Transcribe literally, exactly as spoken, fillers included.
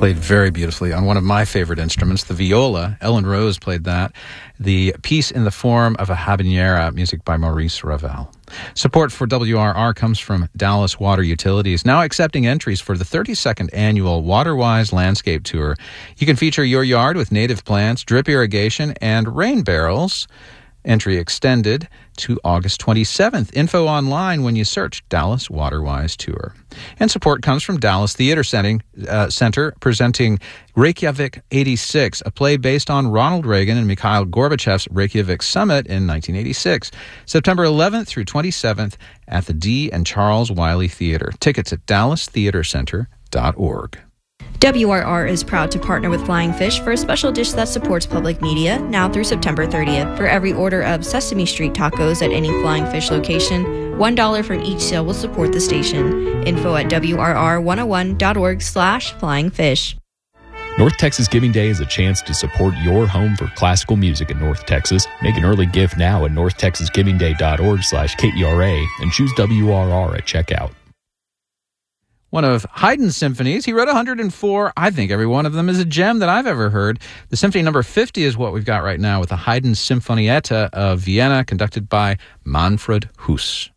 played very beautifully on one of my favorite instruments, the viola. Ellen Rose played that. The piece in the form of a habanera, music by Maurice Ravel. Support for W R R comes from Dallas Water Utilities, now accepting entries for the thirty-second annual WaterWise Landscape Tour. You can feature your yard with native plants, drip irrigation, and rain barrels. Entry extended to August twenty-seventh. Info online when you search Dallas WaterWise Tour. And support comes from Dallas Theater Center, uh, Center presenting Reykjavik eighty-six, a play based on Ronald Reagan and Mikhail Gorbachev's Reykjavik Summit in nineteen eighty-six. September eleventh through twenty-seventh at the D. and Charles Wiley Theater. Tickets at dallas theater center dot org. W R R is proud to partner with Flying Fish for a special dish that supports public media now through September thirtieth. For every order of Sesame Street tacos at any Flying Fish location, one dollar from each sale will support the station. Info at W R R one oh one dot org slash flying fish. North Texas Giving Day is a chance to support your home for classical music in North Texas. Make an early gift now at north texas giving day dot org slash K E R A and choose W R R at checkout. One of Haydn's symphonies. He wrote one hundred four. I think every one of them is a gem that I've ever heard. The symphony number fifty is what we've got right now with the Haydn Sinfonietta of Vienna, conducted by Manfred Huss.